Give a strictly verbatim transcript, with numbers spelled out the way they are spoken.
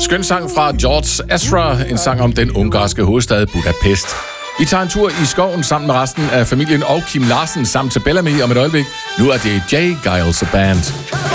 skøn sang fra George Ezra, en sang om den ungarske hovedstad Budapest. Vi tager en tur i skoven sammen med resten af familien og Kim Larsen sammen til Bellamy om et øjeblik. Nu er det J. Geils Band.